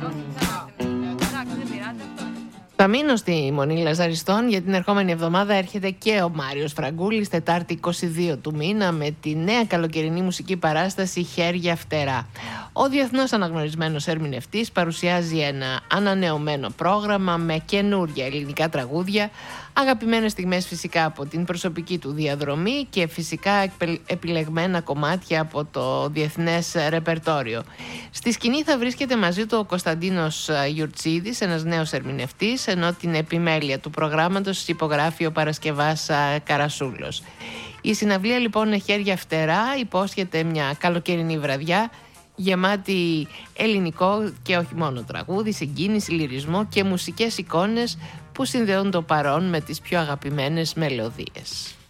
Θα μείνω στη Μονή Λαζαριστών, για την ερχόμενη εβδομάδα έρχεται και ο Μάριος Φραγκούλης, Τετάρτη 22 του μήνα, με τη νέα καλοκαιρινή μουσική παράσταση «Χέρια Φτερά». Ο διεθνώς αναγνωρισμένος ερμηνευτής παρουσιάζει ένα ανανεωμένο πρόγραμμα με καινούργια ελληνικά τραγούδια, αγαπημένες στιγμές φυσικά από την προσωπική του διαδρομή και φυσικά επιλεγμένα κομμάτια από το διεθνές ρεπερτόριο. Στη σκηνή θα βρίσκεται μαζί του ο Κωνσταντίνος Γιουρτσίδης, ένας νέος ερμηνευτής, ενώ την επιμέλεια του προγράμματος υπογράφει ο Παρασκευάς Καρασούλος. Η συναυλία λοιπόν «Χέρια Φτερά» υπόσχεται μια καλοκαιρινή βραδιά γεμάτη ελληνικό και όχι μόνο τραγούδι, συγκίνηση, λυρισμό και μουσικές εικόνες που συνδέουν το παρόν με τις πιο αγαπημένες μελωδίες.